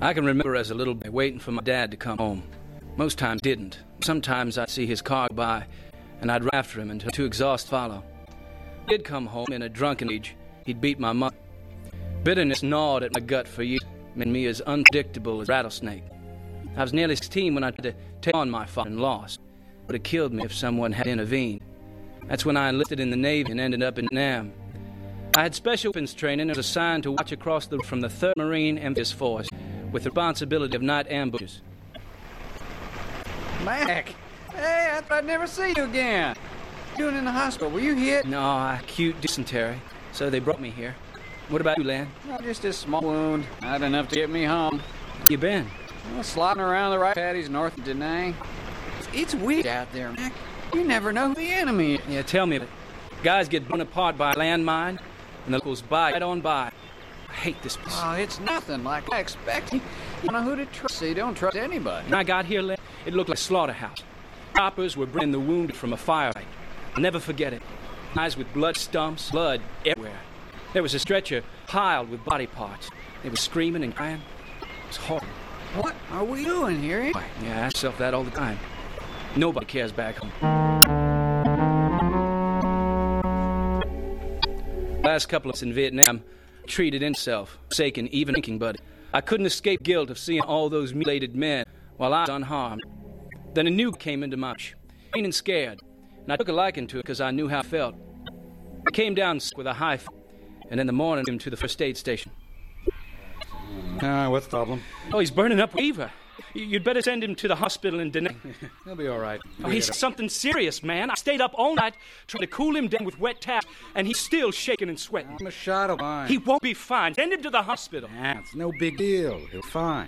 I can remember as a little boy waiting for my dad to come home. Most times didn't. Sometimes I'd see his car go by, and I'd run after him until too exhausted to follow. He'd come home in a drunken rage. He'd beat my mother. Bitterness gnawed at my gut for years, made me as unpredictable as a rattlesnake. I was nearly 16 when I tried to take on my father and lost. It would have killed me if someone had intervened. That's when I enlisted in the Navy and ended up in Vietnam. I had special weapons training and was assigned to watch across the from the 3rd Marine Amphibious Force with the responsibility of night ambushes. Mac! Hey, I thought I'd never see you again. What are you doing in the hospital? Were you hit? No, acute dysentery, so they brought me here. What about you, Len? No, just a small wound. Not enough to get me home. Where you been? Well, sliding around the rice paddies north of Da Nang. It's weird out there, Mac. You never know who the enemy is. Yeah, tell me. Guys get blown apart by a landmine, and the locals buy right on by. I hate this place. Oh, it's nothing like I expected. You don't know who to trust, so you don't trust anybody. When I got here, Len, it looked like a slaughterhouse. Choppers were bringing the wounded from a firefight. I'll never forget it. Eyes with blood stumps, blood everywhere. There was a stretcher piled with body parts. They were screaming and crying. It was horrible. What are we doing here? Yeah, I ask myself that all the time. Nobody cares back home. Last couple of months in Vietnam, treated himself, forsaken, even thinking, but I couldn't escape guilt of seeing all those mutilated men while I was unharmed. Then a new came into my life, green and scared, and I took a liking to it because I knew how I felt. I came down with a high fever, and in the morning him to the first aid station. What's the problem? Oh, he's burning up with fever. You'd better send him to the hospital in Da Nang. He'll be all right. Oh, he's something serious, man. I stayed up all night trying to cool him down with wet towels, and he's still shaking and sweating. I'm a shot of mine. He won't be fine. Send him to the hospital. It's no big deal. He'll be fine.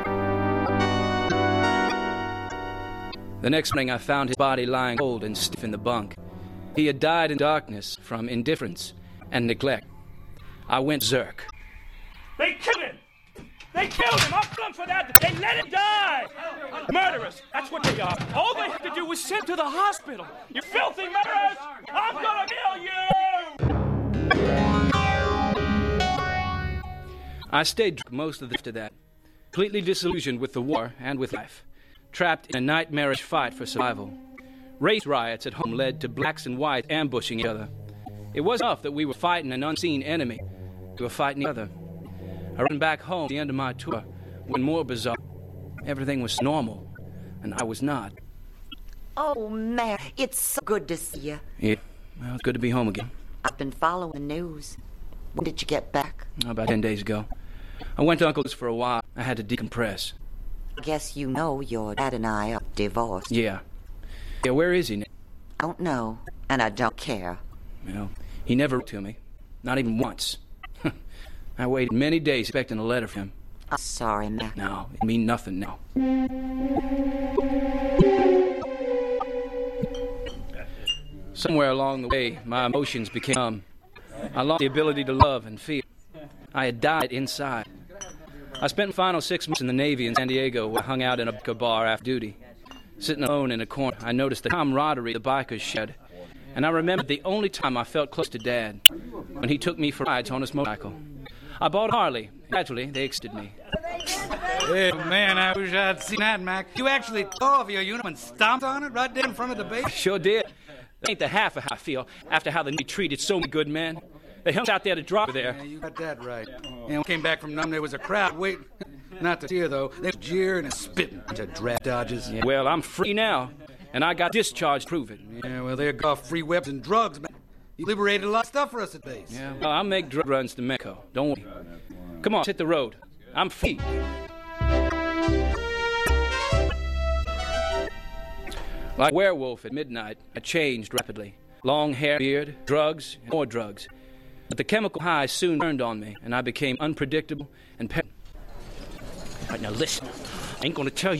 The next morning, I found his body lying cold and stiff in the bunk. He had died in darkness from indifference and neglect. I went berserk. They killed him! They killed him! I'll kill him for that! They let him die! Murderers! That's what they are. All they had to do was send him to the hospital. You filthy murderers! I'm gonna kill you! I stayed drunk most of the after that, completely disillusioned with the war and with life, trapped in a nightmarish fight for survival. Race riots at home led to blacks and whites ambushing each other. It wasn't enough that we were fighting an unseen enemy. We were fighting each other. I ran back home at the end of my tour when more bizarre. Everything was normal, and I was not. Oh, man, it's so good to see you. Yeah, well, it's good to be home again. I've been following the news. When did you get back? About 10 days ago. I went to Uncle's for a while. I had to decompress. I guess you know your dad and I are divorced. Yeah. Yeah, where is he now? I don't know, and I don't care. Well, he never wrote to me. Not even once. I waited many days expecting a letter from him. I'm sorry, Mac. No, it means nothing now. Somewhere along the way, my emotions became numb. I lost the ability to love and feel. I had died inside. I spent the final 6 months in the Navy in San Diego, where I hung out in a bar after duty. Sitting alone in a corner, I noticed the camaraderie the bikers shared. And I remembered the only time I felt close to Dad, when he took me for rides on his motorcycle. I bought a Harley. Gradually, they accepted me. Hey, man, I wish I'd seen that, Mac. You actually took off your uniform and stomped on it right there in front of the base? Sure did. That ain't the half of how I feel after how the Navy treated so many good men. They hung out there to drop there. Yeah, you got that right. And when we came back from Num, there was a crowd waiting. Not to cheer, though. They were jeering and spitting. Bunch of draft dodges. Yeah, well, I'm free now, and I got discharged to prove it. Yeah, well, they're off free weapons and drugs, man. You liberated a lot of stuff for us at base. Yeah, well, I'll make drug runs to Mexico. Don't worry. Come on, let's hit the road. I'm free. Like a werewolf at midnight, I changed rapidly. Long hair, beard, drugs, more drugs. But the chemical high soon turned on me, and I became unpredictable and All right, now listen. I ain't gonna tell you